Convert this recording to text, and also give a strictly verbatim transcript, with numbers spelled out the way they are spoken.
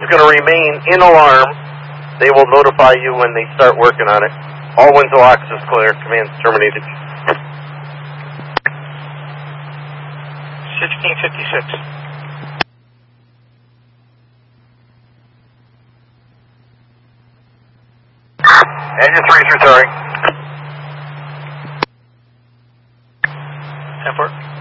It's going to remain in alarm. They will notify you when they start working on it. All winds will access clear. Command's terminated. sixteen fifty-six. Engine three through Turing. ten four.